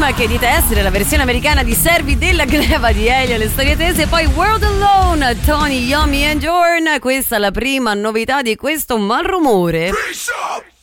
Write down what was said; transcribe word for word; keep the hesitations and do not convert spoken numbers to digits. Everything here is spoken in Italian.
Dream, che dite essere la versione americana di Servi della Gleba di Elio, le storie tese, poi World Alone, Tony Iommi and Jorn. Questa è la prima novità di questo Malrumore.